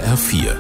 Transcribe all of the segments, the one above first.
HR4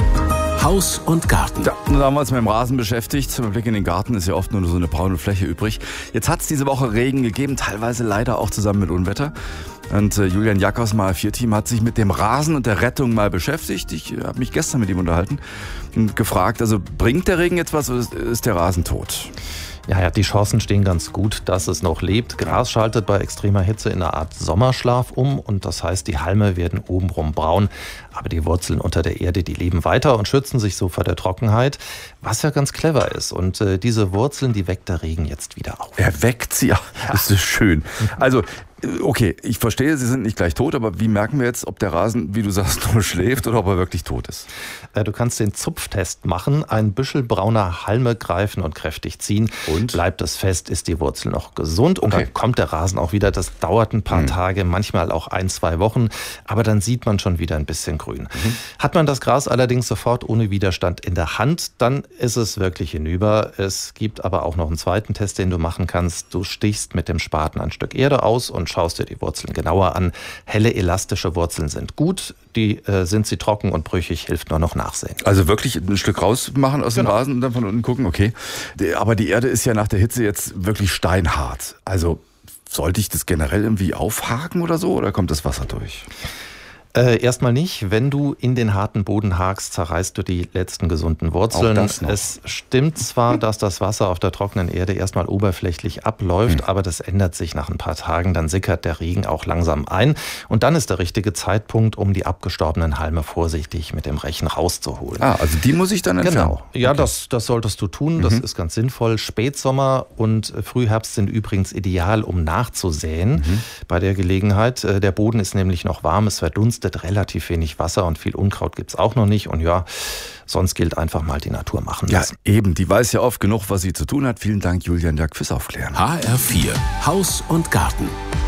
Haus und Garten. Ja, da haben wir uns mit dem Rasen beschäftigt. Mit Blick in den Garten ist ja oft nur so eine braune Fläche übrig. Jetzt hat es diese Woche Regen gegeben, teilweise leider auch zusammen mit Unwetter. Und Julian Jack aus dem HR4-Team hat sich mit dem Rasen und der Rettung mal beschäftigt. Ich habe mich gestern mit ihm unterhalten und gefragt, also bringt der Regen jetzt was oder ist der Rasen tot? Ja, die Chancen stehen ganz gut, dass es noch lebt. Gras schaltet bei extremer Hitze in eine Art Sommerschlaf um und das heißt, die Halme werden obenrum braun. Aber die Wurzeln unter der Erde, die leben weiter und schützen sich so vor der Trockenheit, was ja ganz clever ist. Und diese Wurzeln, die weckt der Regen jetzt wieder auf. Er weckt sie, ja. Das ist schön. Also, okay, ich verstehe, sie sind nicht gleich tot, aber wie merken wir jetzt, ob der Rasen, wie du sagst, nur schläft oder ob er wirklich tot ist? Du kannst den Zupftest machen, ein Büschel brauner Halme greifen und kräftig ziehen. Und? Bleibt es fest, ist die Wurzel noch gesund und dann kommt der Rasen auch wieder. Das dauert ein paar Tage, manchmal auch 1-2 Wochen, aber dann sieht man schon wieder ein bisschen grün. Hat man das Gras allerdings sofort ohne Widerstand in der Hand, dann ist es wirklich hinüber. Es gibt aber auch noch einen zweiten Test, den du machen kannst. Du stichst mit dem Spaten ein Stück Erde aus und schaust dir die Wurzeln genauer an. Helle, elastische Wurzeln sind gut. Sind sie trocken und brüchig, hilft nur noch Nachsehen. Also wirklich ein Stück rausmachen aus dem Rasen und dann von unten gucken, okay. Aber die Erde ist ja nach der Hitze jetzt wirklich steinhart. Also sollte ich das generell irgendwie aufhaken oder so oder kommt das Wasser durch? Erstmal nicht. Wenn du in den harten Boden hakst, zerreißt du die letzten gesunden Wurzeln. Auch das noch. Es stimmt zwar, dass das Wasser auf der trockenen Erde erstmal oberflächlich abläuft, aber das ändert sich nach ein paar Tagen. Dann sickert der Regen auch langsam ein. Und dann ist der richtige Zeitpunkt, um die abgestorbenen Halme vorsichtig mit dem Rechen rauszuholen. Ah, also die muss ich dann entfernen? Genau. Ja, okay. Das solltest du tun. Das ist ganz sinnvoll. Spätsommer und Frühherbst sind übrigens ideal, um nachzusäen. Bei der Gelegenheit. Der Boden ist nämlich noch warm, es verdunstet relativ wenig Wasser und viel Unkraut gibt's auch noch nicht. Und ja, sonst gilt einfach mal die Natur machen lassen. Ja, eben. Die weiß ja oft genug, was sie zu tun hat. Vielen Dank, Julian Jack, fürs Aufklären. HR4 Haus und Garten.